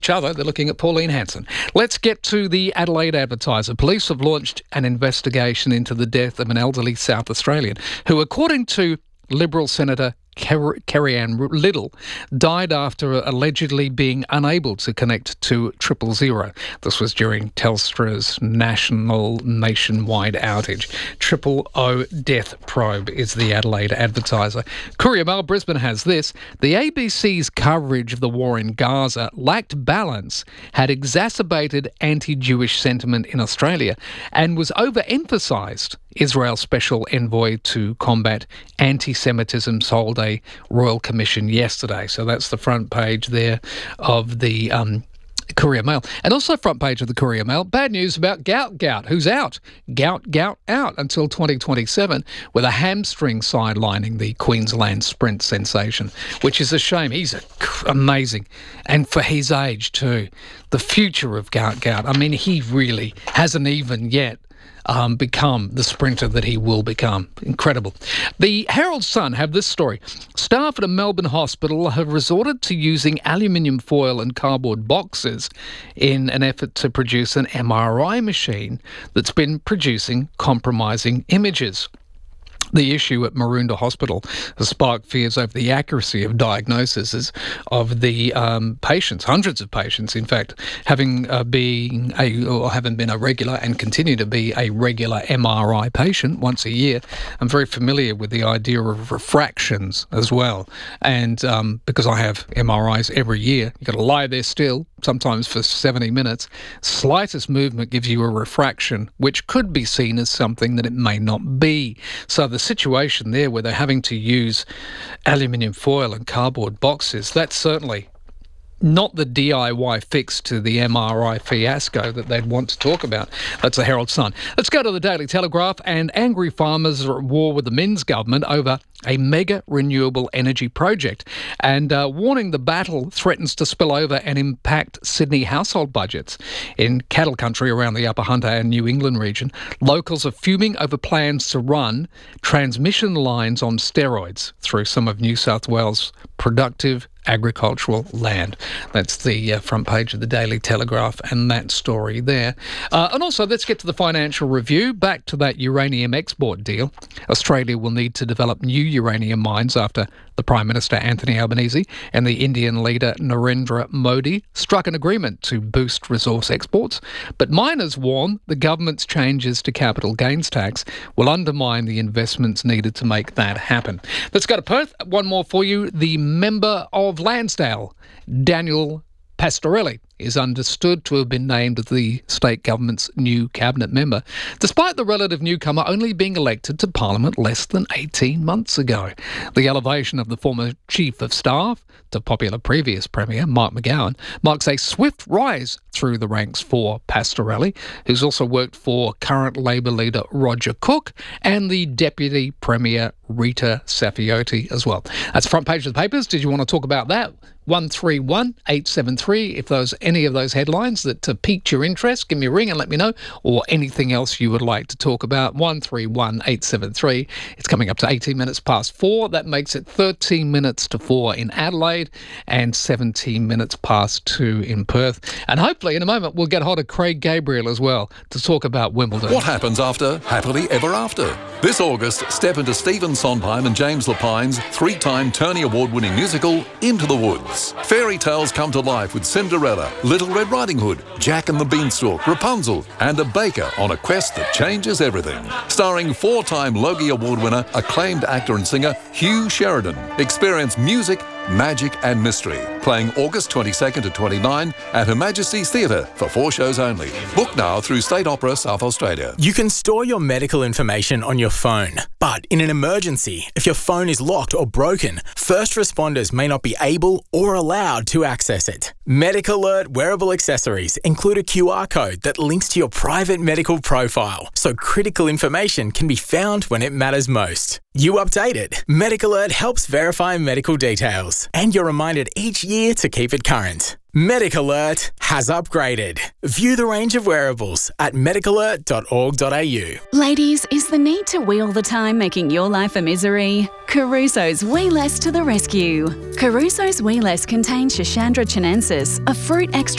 each other. They're looking at Pauline Hanson. Let's get to the Adelaide Advertiser. Police have launched an investigation into the death of an elderly South Australian who, according to Liberal Senator Kerry-Ann Liddle, died after allegedly being unable to connect to 000. This was during Telstra's nationwide outage. 000 death probe is the Adelaide Advertiser. Courier Mail Brisbane has this. The ABC's coverage of the war in Gaza lacked balance, had exacerbated anti-Jewish sentiment in Australia, and was overemphasised. Israel's special envoy to combat anti-Semitism told a royal commission yesterday. So that's the front page there of the Courier Mail. And also front page of the Courier Mail, bad news about Gout, who's out. Gout out until 2027 with a hamstring sidelining the Queensland sprint sensation, which is a shame. He's amazing. And for his age too. The future of Gout. I mean, he really hasn't even yet become the sprinter that he will become. Incredible. The Herald Sun have this story. Staff at a Melbourne hospital have resorted to using aluminium foil and cardboard boxes in an effort to produce an MRI machine that's been producing compromising images. The issue at Maroondah Hospital has sparked fears over the accuracy of diagnoses of the patients, hundreds of patients, in fact, having been a regular and continue to be a regular MRI patient once a year. I'm very familiar with the idea of refractions as well. And because I have MRIs every year, you've got to lie there still, sometimes for 70 minutes. Slightest movement gives you a refraction, which could be seen as something that it may not be. So the situation there where they're having to use aluminium foil and cardboard boxes, that's certainly not the DIY fix to the MRI fiasco that they'd want to talk about. That's the Herald Sun. Let's go to the Daily Telegraph. And angry farmers are at war with the Minns government over a mega renewable energy project, and warning the battle threatens to spill over and impact Sydney household budgets. In cattle country around the Upper Hunter and New England region, locals are fuming over plans to run transmission lines on steroids through some of New South Wales' productive agricultural land. That's the front page of the Daily Telegraph and that story there. And also, let's get to the Financial Review. Back to that uranium export deal. Australia will need to develop new uranium mines after the Prime Minister Anthony Albanese and the Indian leader Narendra Modi struck an agreement to boost resource exports. But miners warn the government's changes to capital gains tax will undermine the investments needed to make that happen. Let's go to Perth. One more for you. The member of Lansdale, Daniel Pastorelli, is understood to have been named the state government's new cabinet member, despite the relative newcomer only being elected to Parliament less than 18 months ago. The elevation of the former Chief of Staff to popular previous Premier Mark McGowan marks a swift rise through the ranks for Pastorelli, who's also worked for current Labor leader Roger Cook and the Deputy Premier Rita Saffioti as well. That's front page of the papers. Did you want to talk about that? 131873. If those any of those headlines that piqued your interest, give me a ring and let me know, or anything else you would like to talk about. 131873. It's coming up to 18 minutes past 4. That makes it 13 minutes to 4 in Adelaide and 17 minutes past 2 in Perth. And hopefully in a moment we'll get hold of Craig Gabriel as well to talk about Wimbledon. What happens after Happily Ever After? This August, step into Stephen Sondheim and James Lapine's 3-time Tony Award-winning musical Into the Woods. Fairy tales come to life with Cinderella, Little Red Riding Hood, Jack and the Beanstalk, Rapunzel, and a baker on a quest that changes everything. Starring 4-time Logie Award winner, acclaimed actor and singer Hugh Sheridan. Experience music, magic and mystery. Playing August 22nd to 29 at Her Majesty's Theatre for 4 shows only. Book now through State Opera South Australia. You can store your medical information on your phone, but in an emergency, if your phone is locked or broken, first responders may not be able or allowed to access it. Medical Alert wearable accessories include a QR code that links to your private medical profile, so critical information can be found when it matters most. You update it. Medical Alert helps verify medical details. details, and you're reminded each year to keep it current. MedicAlert has upgraded. View the range of wearables at medicalert.org.au. Ladies, is the need to wee all the time making your life a misery? Caruso's Wee Less to the rescue. Caruso's Wee Less contains Schisandra chinensis, a fruit extract